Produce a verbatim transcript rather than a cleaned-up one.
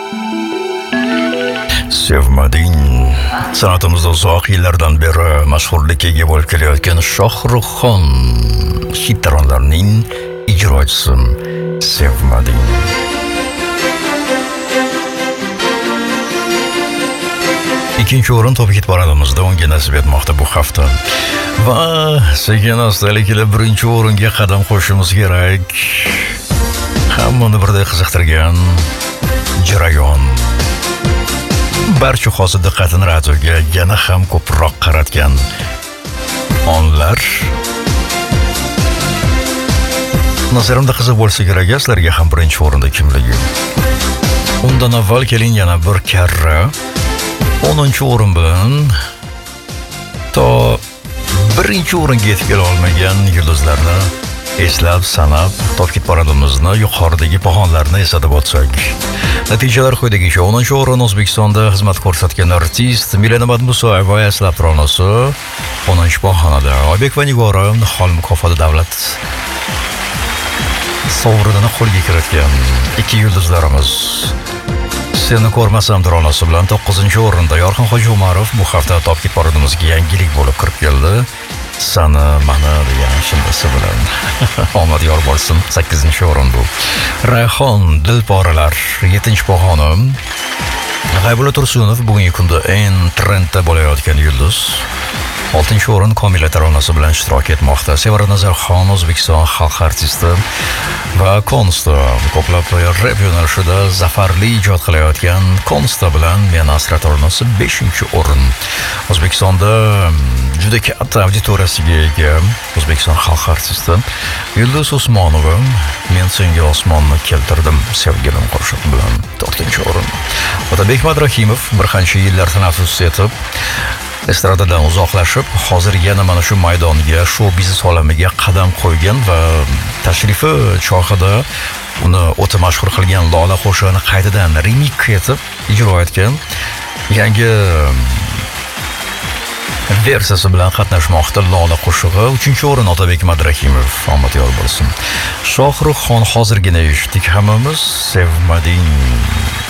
Sevmading. Sanatimizda uzoq yillardan beri mashhurlikka ega bo'lib kelayotgan Shohruxxon hitronlarning ijrochisi Sevmading. Ikkinchi o'rin Top Hit paradimizda unga nasib etmoqda bu hafta. Va sekin astalik ila birinchi o'ringa qadam qo'yishimiz kerak. Hammani birdek qiziqtirgan jarayon. Barcha hozir diqqatini radioga yana ham ko'proq qaratgan onlar. Nazarimda qiziq bo'lsa kerak, sizlarga ham birinchi o'rinda kimligi. Undan avval keling yana bir karra o'ninchi o'rin bilan to birinchi o'ringa yetib kela olmagan yulduzlarni eslab sanab Top Hit paradimizni yuqoridagi pog'onlarni eslatib o'tsak. Natijalar quyidagicha: o'ninchi o'rin O'zbekistonda xizmat ko'rsatgan artist Milena Madmusayeva eslab turonasi o'ninchi pog'onada. Oybek va Nigora Nihol mukofoti davlat sovrinini qo'lga kiritgan ikki yulduzlarimiz Seni ko'rmasam turonasi bilan to'qqizinchi o'rinda. Yorqin Hoji Umarov bu hafta Top Hit paradimizga yangilik bo'lib kirib keldi. Sana mana degan shundasi bilan omad yor bo'lsin. sakkizinchi o'rin bu. Rayhon Dilporalar yettinchi pog'oni. G'aybulla Tursunov bugungi kunda eng trendda bo'layotgan yulduz. oltinchi o'rin Komila taronasi bilan ishtirok etmoqda. Sevara Nazarxon O'zbekiston xalq artisti va Konsta ko'plab rap yo'nalishida zafarli ijod qilayotgan Konsta bilan Men Asra taronasi beshinchi o'rin. O'zbekistonda juda katta auditoriyasiga ega O'zbekiston xalq artisti Yulduz Usmonova Men senga osmonni keltirdim sevgilim qo'shig'i bilan to'rtinchi o'rin. Otabek Madrahimov bir qancha yillar tanaffus etib estradadan uzoqlashib, hozir yana mana shu maydonga, shou biznes olamiga qadam qo'ygan va tashrifi chog'ida uni o'ta mashhur qilgan Lola qo'shig'ini qaytadan remix etib ijro etgan yangi versiyasi bilan qatnashmoqda Lola qo'shig'i. uchinchi o'rin Otabek Madrahimov. Omad yor bo'lsin. Shohruxxon hozirgina eshitdik hammamiz. Sevmading.